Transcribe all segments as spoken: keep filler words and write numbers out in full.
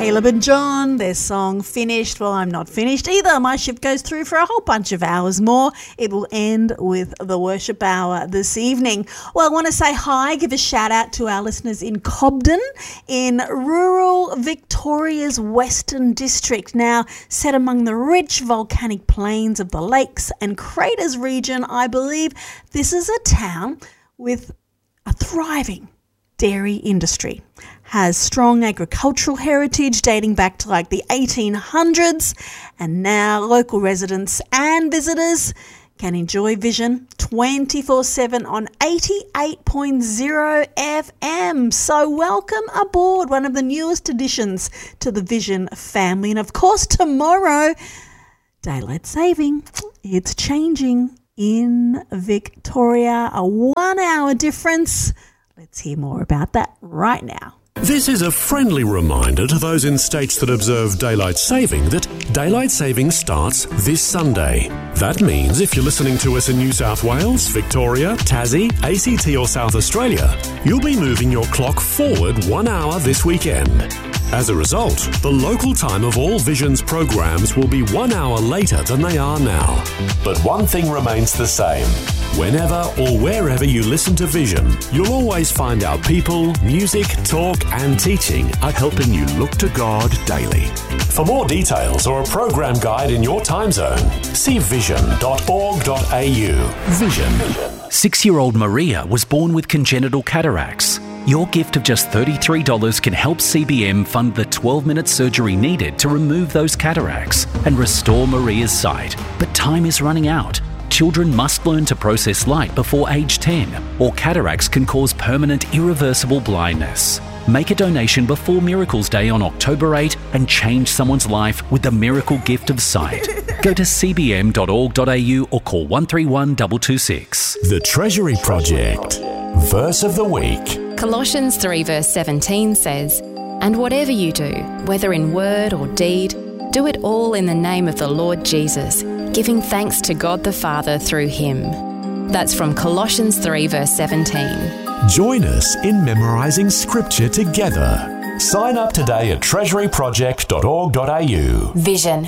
Caleb and John, their song Finished. Well, I'm not finished either. My shift goes through for a whole bunch of hours more. It will end with the worship hour this evening. Well, I want to say hi, give a shout out to our listeners in Cobden in rural Victoria's Western District. Now, set among the rich volcanic plains of the lakes and craters region, I believe this is a town with a thriving dairy industry, has strong agricultural heritage dating back to like the eighteen hundreds, and now local residents and visitors can enjoy Vision twenty-four seven on eighty-eight point oh F M. So welcome aboard, one of the newest additions to the Vision family. And of course, tomorrow, daylight saving, it's changing in Victoria, a one-hour difference. Let's hear more about that right now. This is a friendly reminder to those in states that observe daylight saving that daylight saving starts this Sunday. That means if you're listening to us in New South Wales, Victoria, Tassie, A C T or South Australia, you'll be moving your clock forward one hour this weekend. As a result, the local time of all Vision's programs will be one hour later than they are now. But one thing remains the same. Whenever or wherever you listen to Vision, you'll always find our people, music, talk and teaching are helping you look to God daily. For more details or a program guide in your time zone, see vision dot org dot a u. Vision. Six-year-old Maria was born with congenital cataracts. Your gift of just thirty-three dollars can help C B M fund the twelve-minute surgery needed to remove those cataracts and restore Maria's sight. But time is running out. Children must learn to process light before age ten, or cataracts can cause permanent, irreversible blindness. Make a donation before Miracles Day on October eighth and change someone's life with the miracle gift of sight. Go to c b m dot org dot a u or call one three one two two six. The Treasury Project. Verse of the Week. Colossians three verse seventeen says, "And whatever you do, whether in word or deed, do it all in the name of the Lord Jesus, giving thanks to God the Father through him." That's from Colossians three verse seventeen. Join us in memorising scripture together. Sign up today at treasury project dot org dot a u. Vision.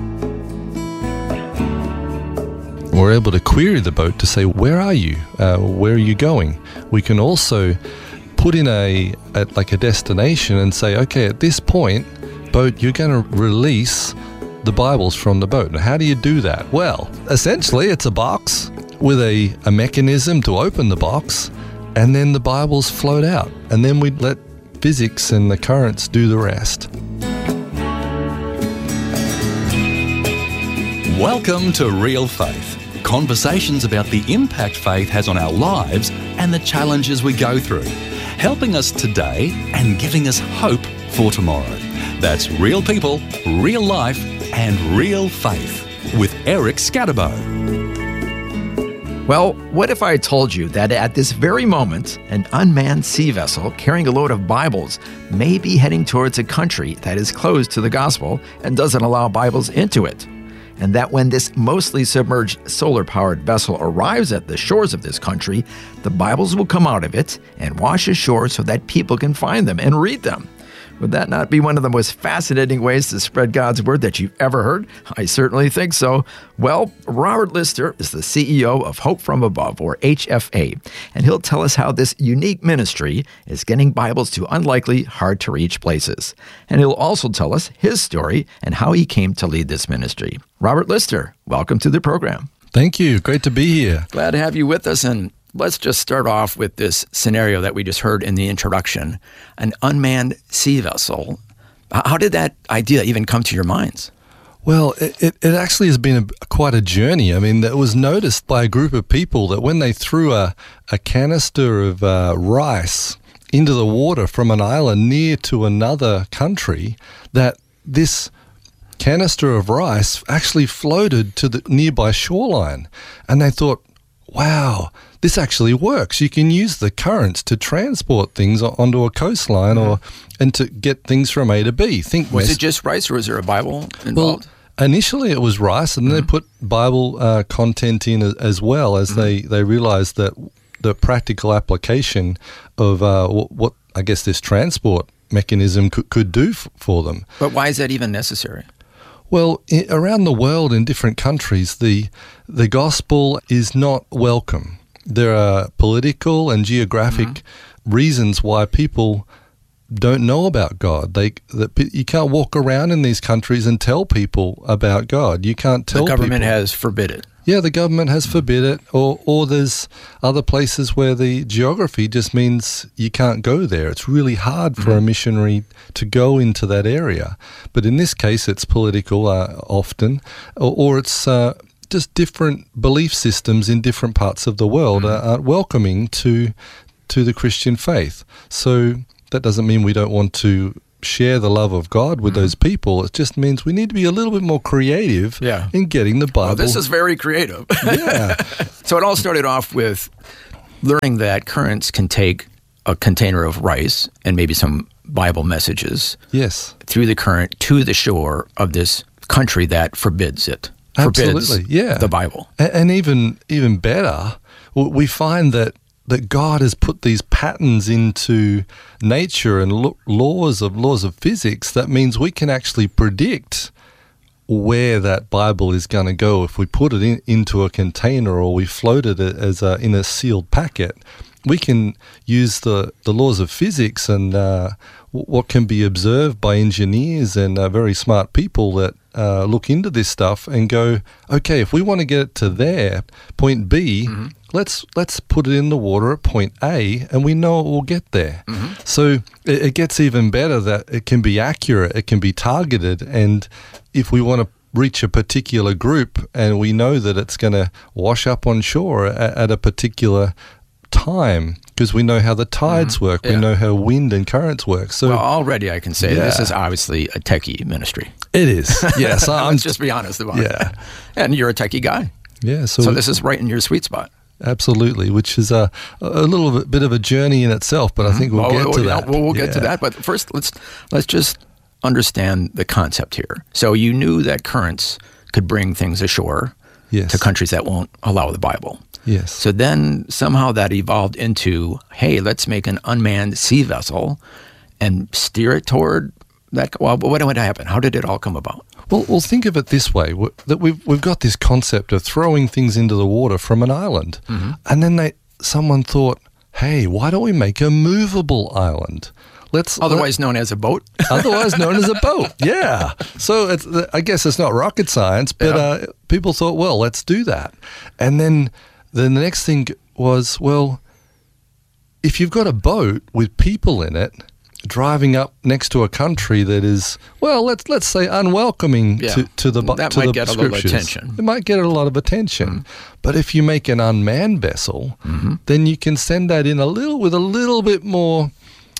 We're able to query the boat to say, where are you? Uh, where are you going? We can also put in a, a like a destination and say, okay, at this point, boat, you're going to release the Bibles from the boat. And how do you do that? Well, essentially, it's a box with a, a mechanism to open the box, and then the Bibles float out. And then we let physics and the currents do the rest. Welcome to Real Faith. Conversations about the impact faith has on our lives and the challenges we go through, helping us today and giving us hope for tomorrow. That's real people, real life, and real faith with Eric Scatterbo. Well, what if I told you that at this very moment, an unmanned sea vessel carrying a load of Bibles may be heading towards a country that is closed to the gospel and doesn't allow Bibles into it? And that when this mostly submerged solar-powered vessel arrives at the shores of this country, the Bibles will come out of it and wash ashore so that people can find them and read them. Would that not be one of the most fascinating ways to spread God's word that you've ever heard? I certainly think so. Well, Robert Lister is the C E O of Hope From Above, or H F A, and he'll tell us how this unique ministry is getting Bibles to unlikely, hard-to-reach places. And he'll also tell us his story and how he came to lead this ministry. Robert Lister, welcome to the program. Thank you. Great to be here. Glad to have you with us, and let's just start off with this scenario that we just heard in the introduction, an unmanned sea vessel. How did that idea even come to your minds? Well, it, it, it actually has been a, quite a journey. I mean, it was noticed by a group of people that when they threw a, a canister of uh, rice into the water from an island near to another country, that this canister of rice actually floated to the nearby shoreline. And they thought, wow, this actually works. You can use the currents to transport things onto a coastline mm-hmm. or and to get things from A to B. Think was West- it just rice or was there a Bible involved? Well, initially it was rice, and then mm-hmm. they put Bible uh, content in as, as well as mm-hmm. they, they realized that the practical application of uh, what, what I guess this transport mechanism could, could do f- for them. But why is that even necessary? Well, I- around the world in different countries, the the gospel is not welcome. There are political and geographic mm-hmm. reasons why people don't know about God. They that you can't walk around in these countries and tell people about God. You can't tell The government people. has forbid it. Yeah, the government has forbid it, or or there's other places where the geography just means you can't go there. It's really hard for mm-hmm. a missionary to go into that area. But in this case, it's political uh, often, or, or it's uh, just different belief systems in different parts of the world mm-hmm. are, aren't welcoming to to the Christian faith. So that doesn't mean we don't want to share the love of God with mm-hmm. those people. It just means we need to be a little bit more creative yeah. in getting the Bible. Well, this is very creative. Yeah. So it all started off with learning that currents can take a container of rice and maybe some Bible messages yes. through the current to the shore of this country that forbids it. Absolutely, forbids yeah. the Bible. And, and even even better, we find that that God has put these patterns into nature and lo- laws of laws of physics. That means we can actually predict where that Bible is going to go if we put it in, into a container or we float it as a, in a sealed packet. We can use the, the laws of physics and uh, what can be observed by engineers and uh, very smart people that uh, look into this stuff and go, okay, if we want to get it to there, point B, mm-hmm. let's let's put it in the water at point A, and we know it will get there. Mm-hmm. So it, it gets even better that it can be accurate, it can be targeted, and if we want to reach a particular group and we know that it's going to wash up on shore at, at a particular time, because we know how the tides mm-hmm. work, yeah. we know how wind and currents work. So well, already I can say yeah. this is obviously a techie ministry. It is. Yes, I'm Let's just be honest about yeah. it. And you're a techie guy. Yeah. So, so this is right in your sweet spot. Absolutely, which is a a little bit of a journey in itself, but mm-hmm. I think we'll, well, get we'll, to yeah, that. We'll, we'll yeah. get to that. But first, let's let's just understand the concept here. So you knew that currents could bring things ashore yes. to countries that won't allow the Bible. Yes. So then somehow that evolved into, hey, let's make an unmanned sea vessel and steer it toward that. Well, what would happen? How did it all come about? Well, well, think of it this way: that we've we've got this concept of throwing things into the water from an island, mm-hmm. and then they someone thought, hey, why don't we make a movable island? Let's otherwise let, known as a boat. Otherwise known as a boat. Yeah. So it's, I guess it's not rocket science, but yeah. uh, people thought, well, let's do that, and then. Then the next thing was, well, if you've got a boat with people in it driving up next to a country that is, well, let's let's say unwelcoming yeah. to, to the that to might the get scriptures. a little attention. It might get a lot of attention. Mm-hmm. But if you make an unmanned vessel, mm-hmm. then you can send that in a little with a little bit more.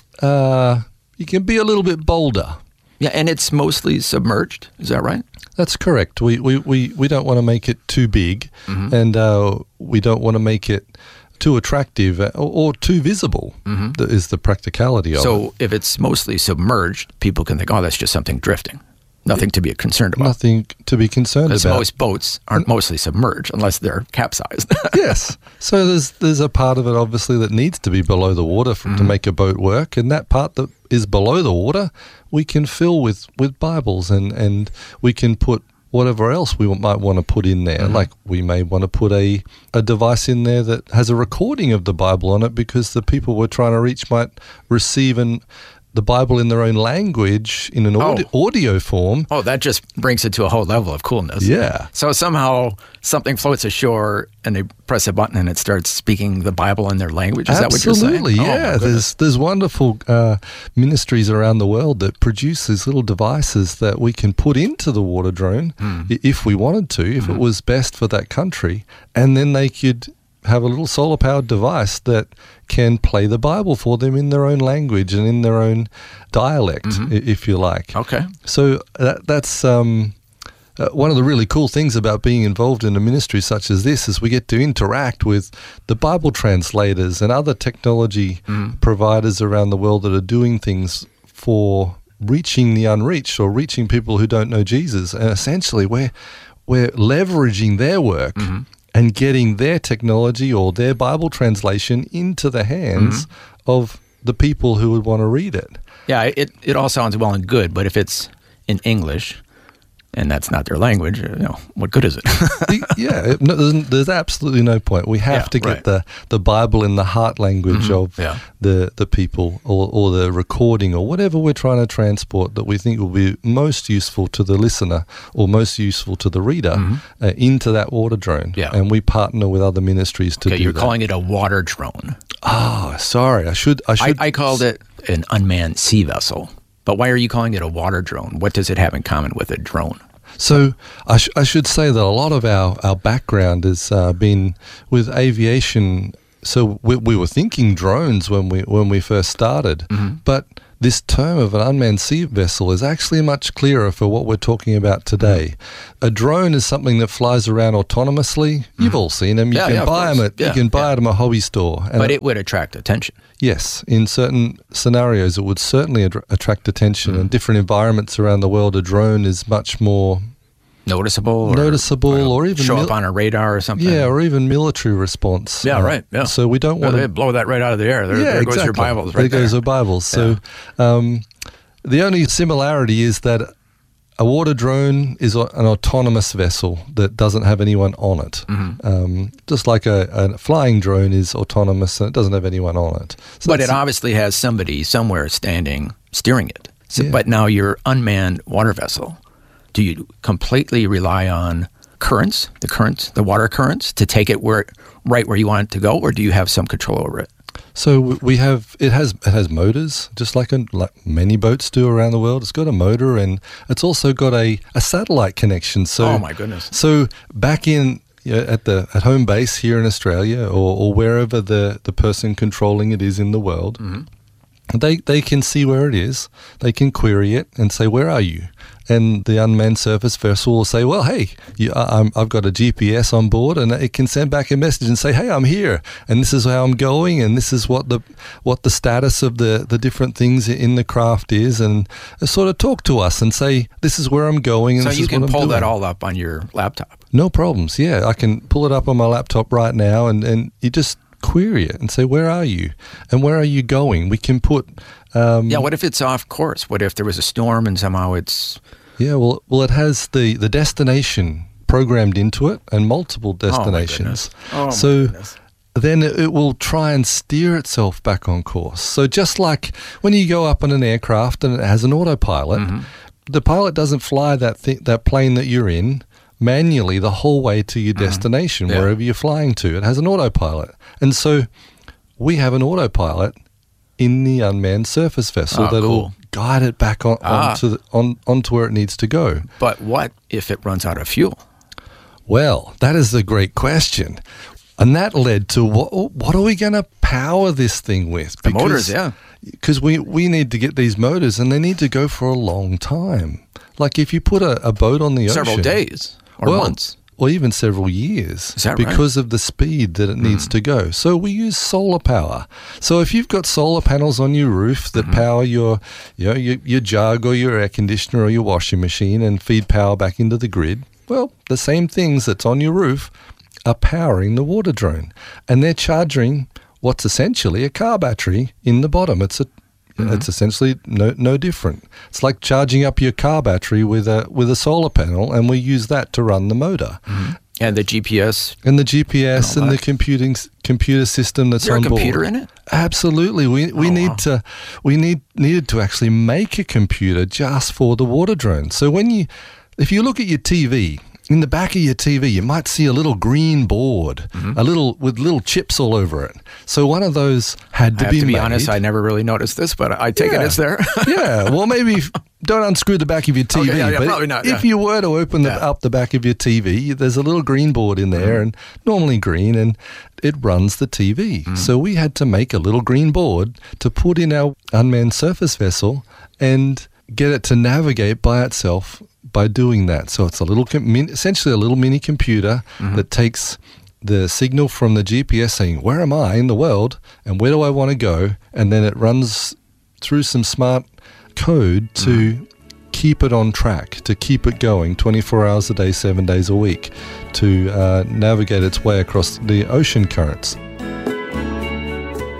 Uh, you can be a little bit bolder. Yeah, and it's mostly submerged. Is that right? That's correct. We we, we, we don't want to make it too big, mm-hmm. and uh, we don't want to make it too attractive or, or too visible. Mm-hmm. That is the practicality of so it. So if it's mostly submerged, people can think, oh, that's just something drifting. Nothing to be concerned about. Nothing to be concerned about. Because most boats aren't mostly submerged unless they're capsized. Yes. So there's there's a part of it, obviously, that needs to be below the water for, mm-hmm. to make a boat work. And that part that is below the water, we can fill with, with Bibles and, and we can put whatever else we might want to put in there. Mm-hmm. Like we may want to put a, a device in there that has a recording of the Bible on it because the people we're trying to reach might receive an the Bible in their own language in an audio, oh. audio form. Oh, that just brings it to a whole level of coolness. Yeah. So somehow something floats ashore and they press a button and it starts speaking the Bible in their language. Is Absolutely, that what you're saying? Yeah. Oh, there's there's wonderful uh, ministries around the world that produce these little devices that we can put into the water drone mm. if we wanted to, if mm. it was best for that country, and then they could have a little solar-powered device that can play the Bible for them in their own language and in their own dialect, mm-hmm. if you like. Okay. So that, that's um, uh, one of the really cool things about being involved in a ministry such as this is we get to interact with the Bible translators and other technology mm. providers around the world that are doing things for reaching the unreached or reaching people who don't know Jesus. And essentially we're, we're leveraging their work mm-hmm. and getting their technology or their Bible translation into the hands mm-hmm. of the people who would want to read it. Yeah, it, it all sounds well and good, but if it's in English and that's not their language, you know, what good is it? Yeah, it, no, there's, there's absolutely no point. We have Yeah, to get right. the, the Bible in the heart language Mhm, of yeah. the, the people or, or the recording or whatever we're trying to transport that we think will be most useful to the listener or most useful to the reader uh, into that water drone. Yeah. And we partner with other ministries to Okay, do you're that. calling it a water drone. Oh, sorry. I should. I I, should. I called it an unmanned sea vessel. But why are you calling it a water drone? What does it have in common with a drone? So I, sh- I should say that a lot of our, our background has uh, been with aviation. So we, we were thinking drones when we when we first started, but this term of an unmanned sea vessel is actually much clearer for what we're talking about today. A drone is something that flies around autonomously. You've all seen them. You Yeah, can yeah, of buy them course. at Yeah, you can buy yeah. them at a hobby store. And But it would attract attention. Yes, in certain scenarios, it would certainly ad- attract attention. Mm. In different environments around the world, a drone is much more Noticeable? Or, noticeable, or even show mil- up on a radar or something? yeah, or even military response. Yeah, Uh, right, yeah. So we don't Yeah, want they to. blow that right out of the air. There, Yeah, there goes exactly. your Bibles right there goes there. your Bibles. So um, the only similarity is that a water drone is a- an autonomous vessel that doesn't have anyone on it. Mm-hmm. Um, just like a, a flying drone is autonomous and it doesn't have anyone on it. So But it that's- obviously has somebody somewhere standing steering it. So, Yeah. But now your unmanned water vessel, do you completely rely on currents, the currents, the water currents, to take it where right where you want it to go, or do you have some control over it? So w- we have it has it has motors, just like, a, like many boats do around the world. It's got a motor and it's also got a, a satellite connection. So Oh, my goodness. So back in you know, at the at home base here in Australia or, or wherever the, the person controlling it is in the world, they they can see where it is. They can query it and say, "Where are you?" And the unmanned surface vessel will say, "Well, hey, you, I, I'm, I've got a G P S on board," and it can send back a message and say, "Hey, I'm here, and this is how I'm going, and this is what the what the status of the, the different things in the craft is," and sort of talk to us and say, "This is where I'm going." And So this you is can what I'm pull that doing." all up on your laptop. No problems. Yeah, I can pull it up on my laptop right now, and, and you just query it and say, "Where are you? And where are you going?" We can put. Um, Yeah, what if it's off course? What if there was a storm and somehow it's... Yeah, well, well, it has the, the destination programmed into it and multiple Oh, my destinations. goodness. Oh, my so goodness. then it, it will try and steer itself back on course. So just like when you go up on an aircraft and it has an autopilot, Mm-hmm. the pilot doesn't fly that thi- that plane that you're in manually the whole way to your destination, Mm-hmm. Yeah. wherever you're flying to. It has an autopilot. And so we have an autopilot in the unmanned surface vessel Oh, that will cool. guide it back on, Ah. onto, the, on, onto where it needs to go. But what if it runs out of fuel? Well, that is a great question. And that led to what, what are we going to power this thing with? The motors, yeah. Because we, we need to get these motors and they need to go for a long time. Like if you put a, a boat on the ocean. Several days or well, months. Or even several years. Is that right? because of the speed that it needs to go. So we use solar power. So if you've got solar panels on your roof that power your, you know, your, your jug or your air conditioner or your washing machine and feed power back into the grid, well, the same things that's on your roof are powering the water drone. And they're charging what's essentially a car battery in the bottom. It's a It's essentially no no different. It's like charging up your car battery with a with a solar panel, and we use that to run the motor. And the G P S. And the G P S Oh, and the that- computing s- computer system that's Is there on a board. computer in it? Absolutely. We we Oh, need wow. to we need needed to actually make a computer just for the water drone. So when you if you look at your T V, in the back of your T V, you might see a little green board, Mm-hmm. a little with little chips all over it. So one of those had I to have be to be made. honest, I never really noticed this, but I take it Yeah. it's there. Yeah, well, maybe f- don't unscrew the back of your T V. Okay, yeah, yeah, but probably not, If yeah. you were to open the, Yeah. up the back of your T V, there's a little green board in there, and normally green, and it runs the T V. So we had to make a little green board to put in our unmanned surface vessel and get it to navigate by itself by doing that. So it's a little, com- min- essentially a little mini computer that takes the signal from the G P S saying, where am I in the world and where do I want to go? And then it runs through some smart code to keep it on track, to keep it going twenty-four hours a day, seven days a week, to uh, navigate its way across the ocean currents.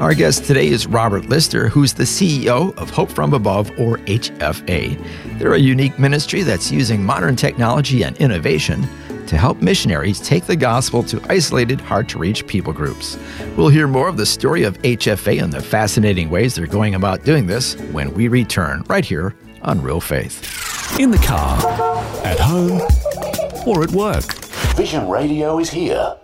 Our guest today is Robert Lister, who's the C E O of Hope from Above, or H F A. They're a unique ministry that's using modern technology and innovation to help missionaries take the gospel to isolated, hard-to-reach people groups. We'll hear more of the story of H F A and the fascinating ways they're going about doing this when we return right here on Real Faith. In the car, at home, or at work. Vision Radio is here.